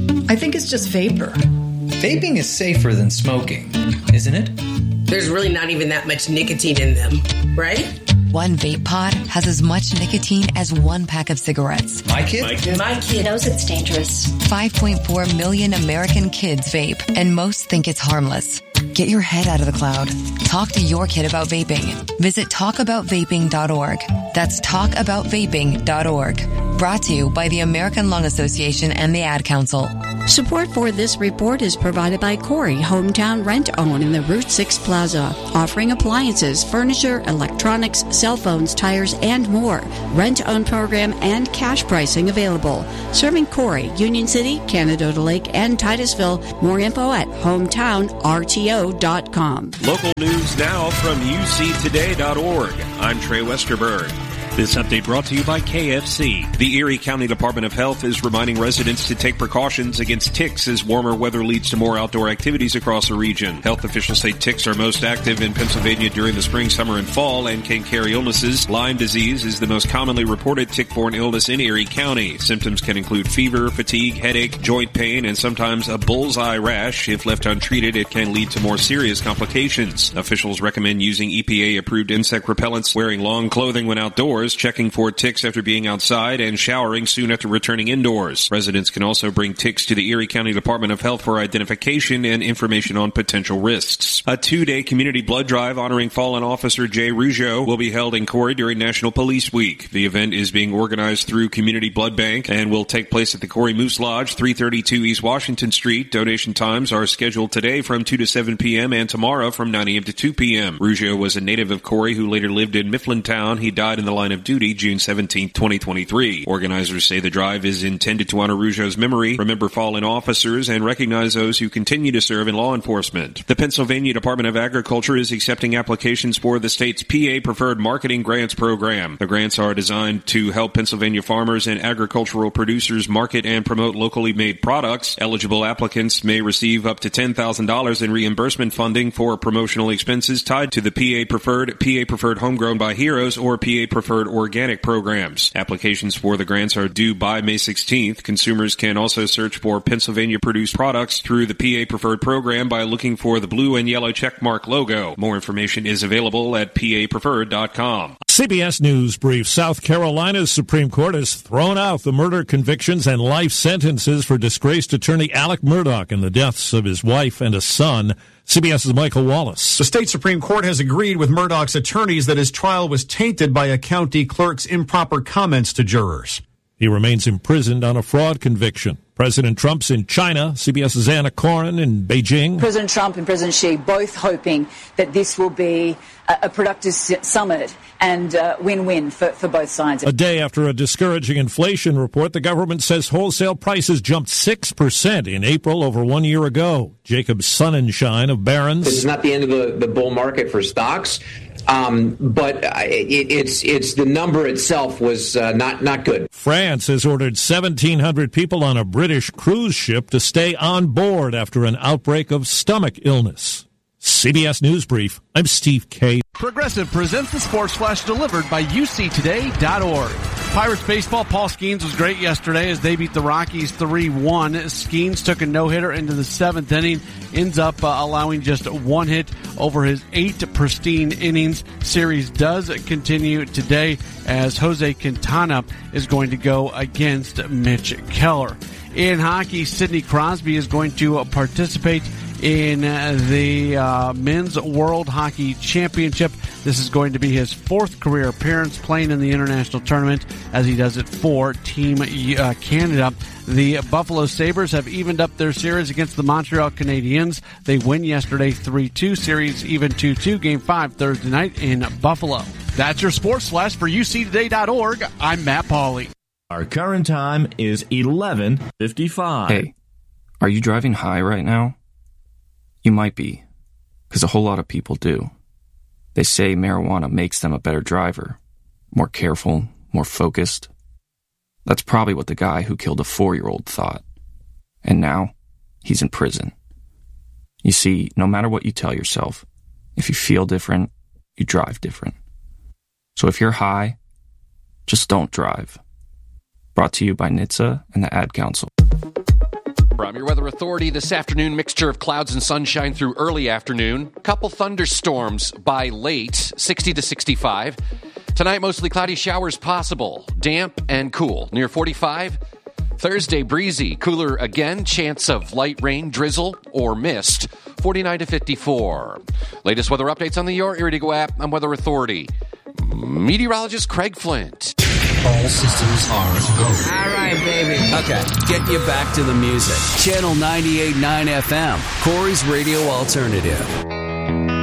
I think it's just vapor. Vaping is safer than smoking, isn't it? There's really not even that much nicotine in them, right? One vape pod has as much nicotine as one pack of cigarettes. My kid knows it's dangerous. 5.4 million American kids vape, and most think it's harmless. Get your head out of the cloud. Talk to your kid about vaping. Visit talkaboutvaping.org. That's talkaboutvaping.org. Brought to you by the American Lung Association and the Ad Council. Support for this report is provided by Corey Hometown Rent-Own in the Route 6 Plaza, offering appliances, furniture, electronics, cell phones, tires, and more. Rent-Own program and cash pricing available. Serving Corey, Union City, Canada Lake, and Titusville. More info at hometownrto.com. Local news now from uctoday.org. I'm Trey Westerberg. This update brought to you by KFC. The Erie County Department of Health is reminding residents to take precautions against ticks as warmer weather leads to more outdoor activities across the region. Health officials say ticks are most active in Pennsylvania during the spring, summer, and fall and can carry illnesses. Lyme disease is the most commonly reported tick-borne illness in Erie County. Symptoms can include fever, fatigue, headache, joint pain, and sometimes a bullseye rash. If left untreated, it can lead to more serious complications. Officials recommend using EPA-approved insect repellents, wearing long clothing when outdoors, checking for ticks after being outside, and showering soon after returning indoors. Residents can also bring ticks to the Erie County Department of Health for identification and information on potential risks. A 2-day community blood drive honoring fallen officer Jay Rougeau will be held in Corey during National Police Week. The event is being organized through Community Blood Bank and will take place at the Corey Moose Lodge, 332 East Washington Street. Donation times are scheduled today from 2 to 7 p.m. and tomorrow from 9 a.m. to 2 p.m. Rougeau was a native of Corey who later lived in Mifflintown. He died in the line of duty June 17, 2023. Organizers say the drive is intended to honor Rougeau's memory, remember fallen officers, and recognize those who continue to serve in law enforcement. The Pennsylvania Department of Agriculture is accepting applications for the state's PA Preferred Marketing Grants program. The grants are designed to help Pennsylvania farmers and agricultural producers market and promote locally made products. Eligible applicants may receive up to $10,000 in reimbursement funding for promotional expenses tied to the PA Preferred Homegrown by Heroes, or PA Preferred Organic programs. Applications for the grants are due by May 16th. Consumers can also search for Pennsylvania-produced products through the PA Preferred program by looking for the blue and yellow checkmark logo. More information is available at papreferred.com. CBS News brief. South Carolina's Supreme Court has thrown out the murder convictions and life sentences for disgraced attorney Alec Murdaugh in the deaths of his wife and a son. CBS's Michael Wallace. The state Supreme Court has agreed with Murdaugh's attorneys that his trial was tainted by a county clerk's improper comments to jurors. He remains imprisoned on a fraud conviction. President Trump's in China. CBS's Anna Corin in Beijing. President Trump and President Xi both hoping that this will be a productive summit and win-win for both sides. A day after a discouraging inflation report, the government says wholesale prices jumped 6% in April over 1 year ago. Jacob Sonnenschein of Barron's. This is not the end of the bull market for stocks. But it's the number itself was not good. France has ordered 1,700 people on a British cruise ship to stay on board after an outbreak of stomach illness. CBS News Brief. I'm Steve Kay. Progressive presents the Sports Flash delivered by uctoday.org. Pirates baseball, Paul Skeens was great yesterday as they beat the Rockies 3-1. Skeens took a no-hitter into the seventh inning, ends up allowing just one hit over his 8 pristine innings. Series does continue today as Jose Quintana is going to go against Mitch Keller. In hockey, Sidney Crosby is going to participate in the Men's World Hockey Championship. This is going to be his 4th career appearance playing in the international tournament as he does it for Team Canada. The Buffalo Sabres have evened up their series against the Montreal Canadiens. They win yesterday 3-2, series even 2-2, Game 5 Thursday night in Buffalo. That's your Sports Flash for UCToday.org. I'm Matt Pauley. Our current time is 11:55. Hey, are you driving high right now? You might be, because a whole lot of people do. They say marijuana makes them a better driver, more careful, more focused. That's probably what the guy who killed a 4-year-old thought. And now, he's in prison. You see, no matter what you tell yourself, if you feel different, you drive different. So if you're high, just don't drive. Brought to you by NHTSA and the Ad Council. From your Weather Authority this afternoon, mixture of clouds and sunshine through early afternoon. Couple thunderstorms by late, 60 to 65. Tonight, mostly cloudy showers possible. Damp and cool, near 45. Thursday, breezy, cooler again. Chance of light rain, drizzle, or mist, 49 to 54. Latest weather updates on the Your Erie to Go app on Weather Authority. Meteorologist Craig Flint. All systems are go. All right, baby. Okay, get you back to the music. Channel 98.9 FM, Corey's Radio Alternative.